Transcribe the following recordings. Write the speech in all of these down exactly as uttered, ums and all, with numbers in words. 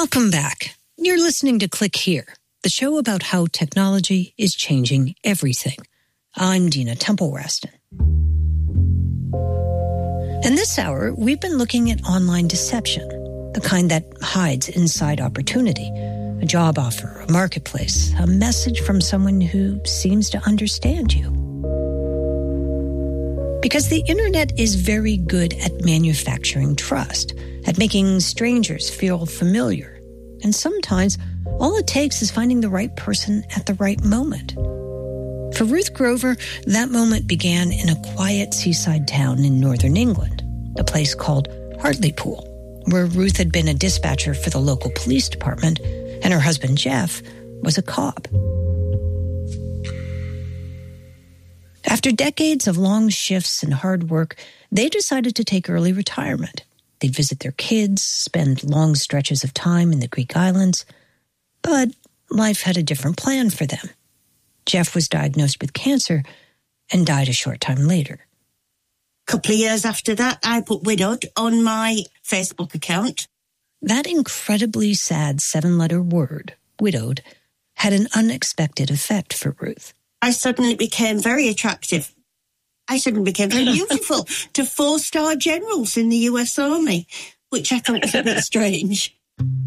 Welcome back. You're listening to Click Here, the show about how technology is changing everything. I'm Dina Temple-Raston. In this hour, we've been looking at online deception, the kind that hides inside opportunity, a job offer, a marketplace, a message from someone who seems to understand you. Because the internet is very good at manufacturing trust, at making strangers feel familiar. And sometimes all it takes is finding the right person at the right moment. For Ruth Grover, that moment began in a quiet seaside town in northern England, a place called Hartlepool, where Ruth had been a dispatcher for the local police department, and her husband Jeff was a cop. After decades of long shifts and hard work, they decided to take early retirement. They'd visit their kids, spend long stretches of time in the Greek islands. But life had a different plan for them. Jeff was diagnosed with cancer and died a short time later. A couple of years after that, I put widowed on my Facebook account. That incredibly sad seven-letter word, widowed, had an unexpected effect for Ruth. I suddenly became very attractive. I suddenly became very beautiful to four-star generals in the U S Army, which I thought was a bit strange.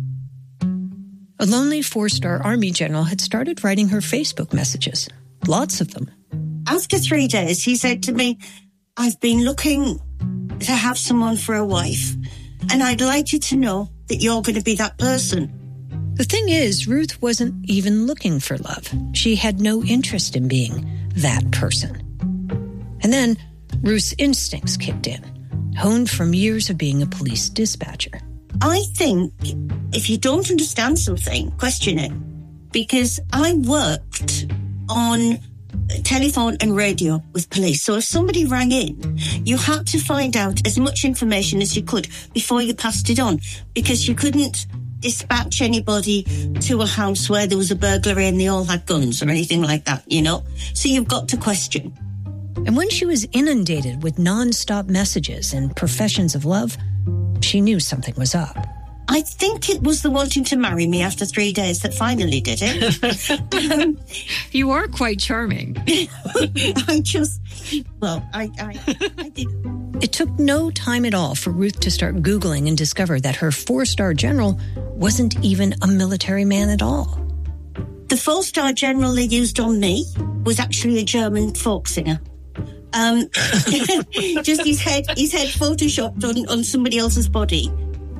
A lonely four-star Army general had started writing her Facebook messages, lots of them. After three days, he said to me, I've been looking to have someone for a wife, and I'd like you to know that you're going to be that person. The thing is, Ruth wasn't even looking for love. She had no interest in being that person. And then Ruth's instincts kicked in, honed from years of being a police dispatcher. I think if you don't understand something, question it. Because I worked on telephone and radio with police. So if somebody rang in, you had to find out as much information as you could before you passed it on. Because you couldn't dispatch anybody to a house where there was a burglary and they all had guns or anything like that, you know? So you've got to question. And when she was inundated with non-stop messages and professions of love, she knew something was up. I think it was the wanting to marry me after three days that finally did it. um, you are quite charming. I just, well, I, I, I did. It took no time at all for Ruth to start Googling and discover that her four-star general wasn't even a military man at all. The four-star general they used on me was actually a German folk singer. Um, just his head, his head photoshopped on, on somebody else's body.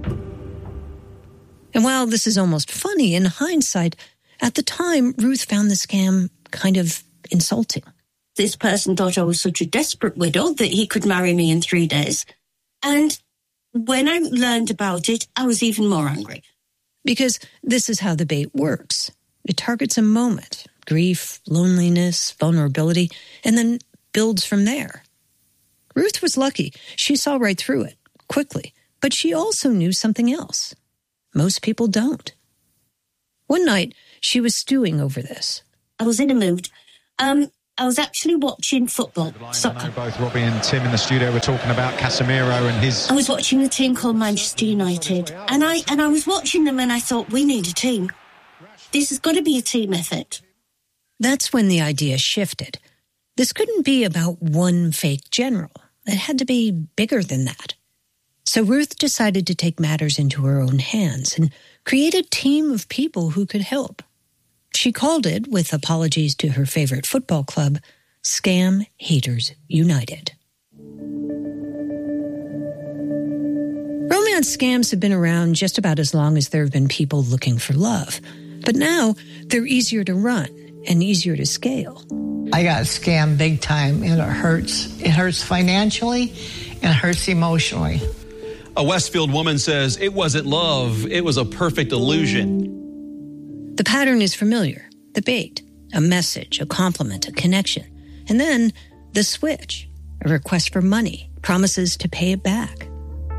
And while this is almost funny in hindsight, at the time, Ruth found the scam kind of insulting. This person thought I was such a desperate widow that he could marry me in three days. And when I learned about it, I was even more angry. Because this is how the bait works. It targets a moment, grief, loneliness, vulnerability, and then builds from there. Ruth was lucky. She saw right through it, quickly. But she also knew something else. Most people don't. One night, she was stewing over this. I was in a mood. Um, I was actually watching football, soccer. I know both Robbie and Tim in the studio were talking about Casemiro and his... I was watching a team called Manchester United. And I, and I was watching them and I thought, we need a team. This has got to be a team effort. That's when the idea shifted. This couldn't be about one fake general. It had to be bigger than that. So Ruth decided to take matters into her own hands and create a team of people who could help. She called it, with apologies to her favorite football club, Scam Haters United. Romance scams have been around just about as long as there have been people looking for love. But now they're easier to run and easier to scale. I got scammed big time, and it hurts. It hurts financially and it hurts emotionally. A Westfield woman says it wasn't love, it was a perfect illusion. The pattern is familiar. The bait, a message, a compliment, a connection. And then the switch, a request for money, promises to pay it back.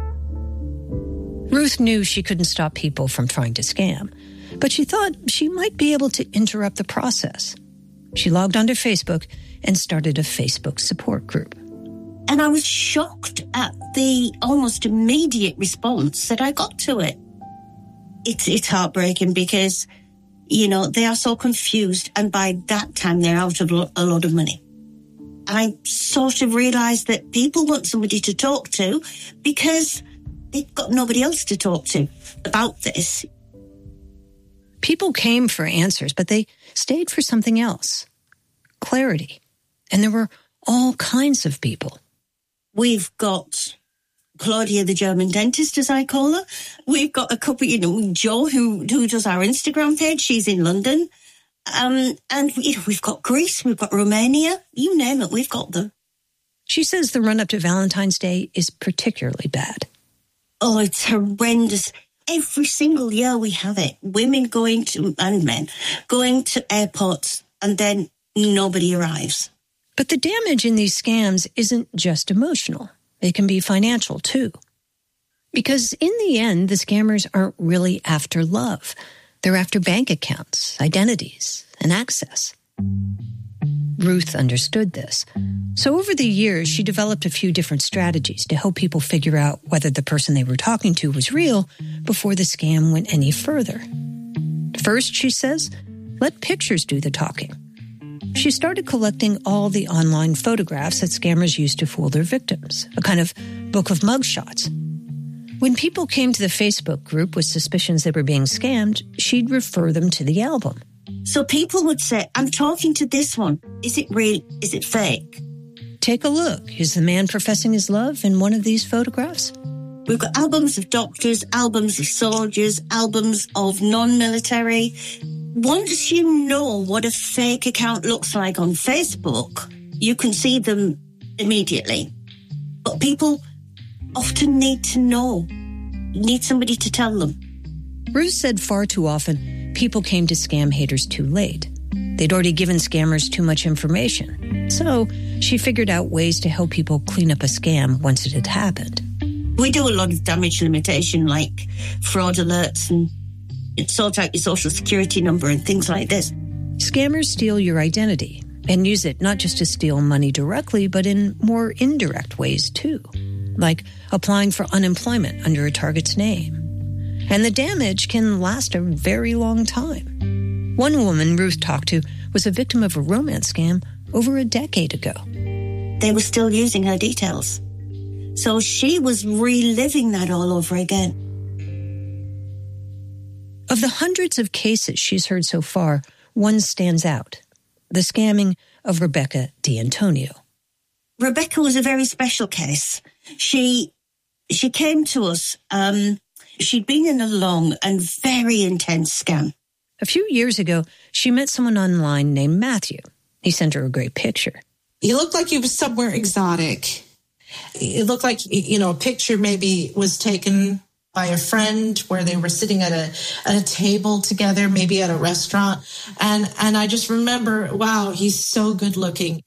Ruth knew she couldn't stop people from trying to scam, but she thought she might be able to interrupt the process. She logged onto Facebook and started a Facebook support group. And I was shocked at the almost immediate response that I got to it. it's it's heartbreaking because, you know, they are so confused, and by that time they're out of lo- a lot of money. I sort of realised that people want somebody to talk to because they've got nobody else to talk to about this. People came for answers, but they stayed for something else. Clarity. And there were all kinds of people. We've got Claudia, the German dentist, as I call her. We've got a couple, you know, Jo, who, who does our Instagram page. She's in London. Um, and, you know, we've got Greece, we've got Romania. You name it, we've got them. She says the run-up to Valentine's Day is particularly bad. Oh, it's horrendous. Every single year we have it. Women going to, and men, going to airports, and then nobody arrives. But the damage in these scams isn't just emotional. It can be financial, too. Because in the end, the scammers aren't really after love. They're after bank accounts, identities, and access. Ruth understood this. So over the years, she developed a few different strategies to help people figure out whether the person they were talking to was real before the scam went any further. First, she says, let pictures do the talking. She started collecting all the online photographs that scammers used to fool their victims, a kind of book of mugshots. When people came to the Facebook group with suspicions they were being scammed, she'd refer them to the album. So people would say, I'm talking to this one. Is it real? Is it fake? Take a look. Is the man professing his love in one of these photographs? We've got albums of doctors, albums of soldiers, albums of non-military. Once you know what a fake account looks like on Facebook, you can see them immediately. But people often need to know, need somebody to tell them. Ruth said far too often, people came to scam haters too late. They'd already given scammers too much information. So she figured out ways to help people clean up a scam once it had happened. We do a lot of damage limitation, like fraud alerts and sort out your social security number and things like this. Scammers steal your identity and use it not just to steal money directly, but in more indirect ways too, like applying for unemployment under a target's name. And the damage can last a very long time. One woman Ruth talked to was a victim of a romance scam over a decade ago. They were still using her details. So she was reliving that all over again. Of the hundreds of cases she's heard so far, one stands out, the scamming of Rebecca D'Antonio. Rebecca was a very special case. She she came to us. Um, she'd been in a long and very intense scam. A few years ago, she met someone online named Matthew. He sent her a great picture. He looked like he was somewhere exotic. It looked like, you know, a picture maybe was taken by a friend where they were sitting at a at a table together, maybe at a restaurant. And and I just remember, wow, he's so good looking.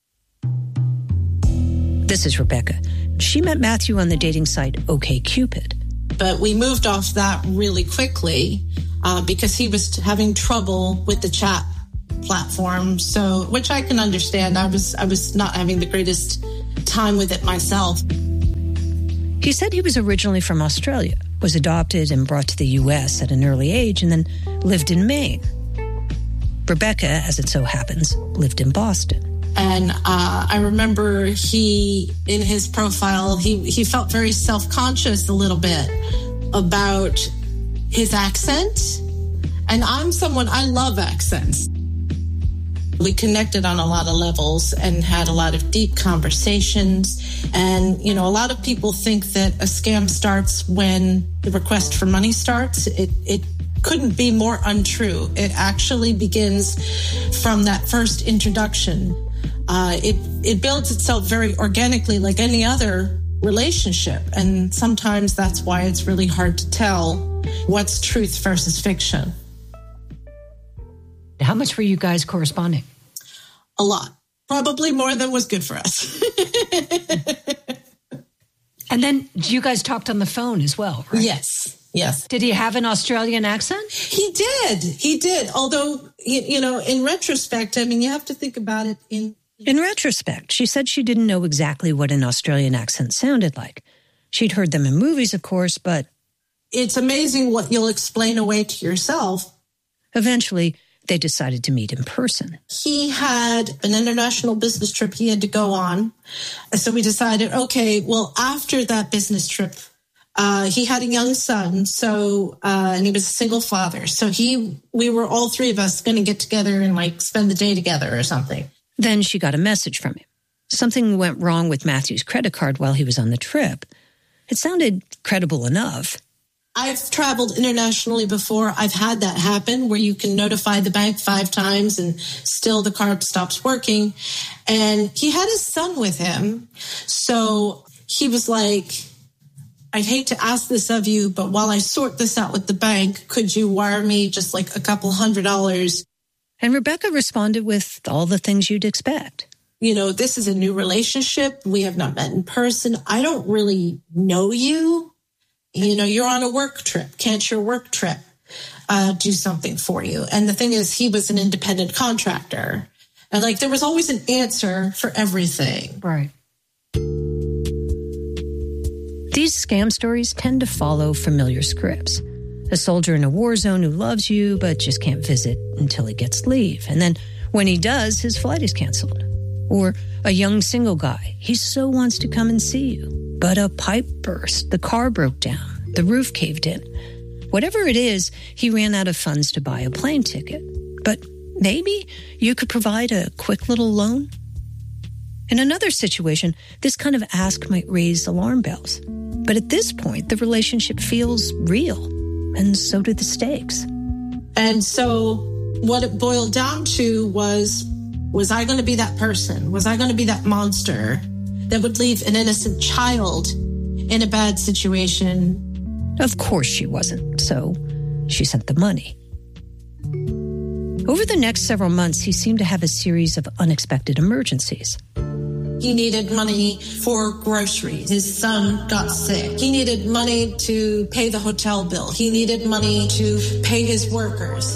This is Rebecca. She met Matthew on the dating site OkCupid. But we moved off that really quickly uh, because he was having trouble with the chat platform. So, which I can understand. I was I was not having the greatest time with it myself. He said he was originally from Australia, was adopted and brought to the U S at an early age, and then lived in Maine. Rebecca, as it so happens, lived in Boston. And uh, I remember he, in his profile, he, he felt very self-conscious a little bit about his accent. And I'm someone, I love accents. We connected on a lot of levels and had a lot of deep conversations. And, you know, a lot of people think that a scam starts when the request for money starts. It, it couldn't be more untrue. It actually begins from that first introduction. Uh, it, it builds itself very organically like any other relationship. And sometimes that's why it's really hard to tell what's truth versus fiction. How much were you guys corresponding? A lot. Probably more than was good for us. And then you guys talked on the phone as well, right? Yes, yes. Did he have an Australian accent? He did. He did. Although, you, you know, in retrospect, I mean, you have to think about it in... In retrospect, she said she didn't know exactly what an Australian accent sounded like. She'd heard them in movies, of course, but it's amazing what you'll explain away to yourself. Eventually, they decided to meet in person. He had an international business trip he had to go on. So we decided, okay, well, after that business trip, uh, he had a young son, so uh, and he was a single father. So he, we were all three of us going to get together and like spend the day together or something. Then she got a message from him. Something went wrong with Matthew's credit card while he was on the trip. It sounded credible enough. I've traveled internationally before. I've had that happen where you can notify the bank five times and still the card stops working. And he had his son with him. So he was like, I'd hate to ask this of you, but while I sort this out with the bank, could you wire me just like a couple hundred dollars? And Rebecca responded with all the things you'd expect. You know, this is a new relationship. We have not met in person. I don't really know you. You know, you're on a work trip. Can't your work trip uh, do something for you? And the thing is, he was an independent contractor. And like, there was always an answer for everything. Right. These scam stories tend to follow familiar scripts. A soldier in a war zone who loves you, but just can't visit until he gets leave. And then when he does, his flight is canceled. Or a young single guy. He so wants to come and see you. But a pipe burst, the car broke down, the roof caved in. Whatever it is, he ran out of funds to buy a plane ticket. But maybe you could provide a quick little loan? In another situation, this kind of ask might raise alarm bells. But at this point, the relationship feels real, and so do the stakes. And so what it boiled down to was, was I going to be that person? Was I going to be that monster that would leave an innocent child in a bad situation? Of course she wasn't, so she sent the money. Over the next several months, he seemed to have a series of unexpected emergencies. He needed money for groceries. His son got sick. He needed money to pay the hotel bill. He needed money to pay his workers.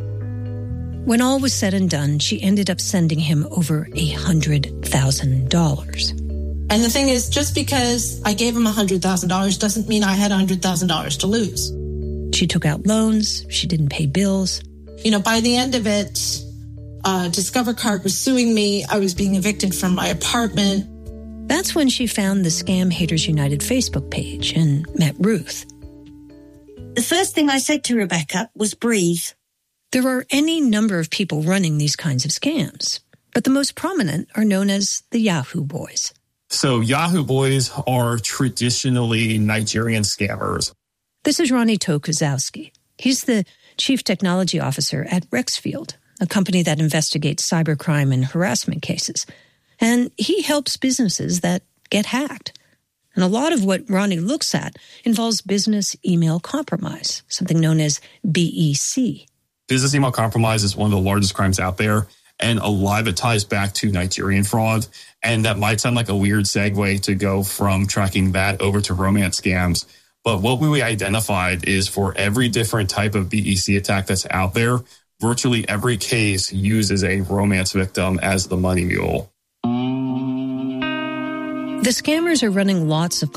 When all was said and done, she ended up sending him over one hundred thousand dollars. And the thing is, just because I gave him one hundred thousand dollars doesn't mean I had one hundred thousand dollars to lose. She took out loans. She didn't pay bills. You know, by the end of it, uh, Discover Card was suing me. I was being evicted from my apartment. That's when she found the Scam Haters United Facebook page and met Ruth. The first thing I said to Rebecca was breathe. There are any number of people running these kinds of scams, but the most prominent are known as the Yahoo Boys. So Yahoo Boys are traditionally Nigerian scammers. This is Ronnie Tokuzowski. He's the chief technology officer at Rexfield, a company that investigates cybercrime and harassment cases. And he helps businesses that get hacked. And a lot of what Ronnie looks at involves business email compromise, something known as B E C. Business email compromise is one of the largest crimes out there. And a lot of it ties back to Nigerian fraud. And that might sound like a weird segue to go from tracking that over to romance scams. But what we identified is for every different type of B E C attack that's out there, virtually every case uses a romance victim as the money mule. The scammers are running lots of